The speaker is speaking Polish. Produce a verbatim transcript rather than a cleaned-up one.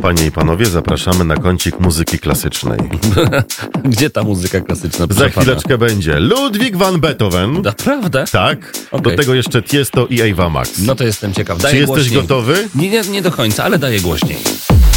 Panie i panowie, zapraszamy na kącik muzyki klasycznej. Gdzie ta muzyka klasyczna? Za chwileczkę będzie Ludwig van Beethoven. Naprawdę? Tak. Okay. Do tego jeszcze Tiesto i Ava Max. No to jestem ciekaw. Daję Czy jesteś głośniej. gotowy? Nie, nie, nie do końca, ale daję głośniej.